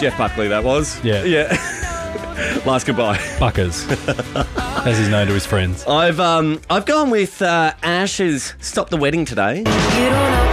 Jeff Buckley, that was. Yeah. Yeah. Last goodbye. Buckers, as he's known to his friends. I've gone with Ash's Stop the Wedding Today. You don't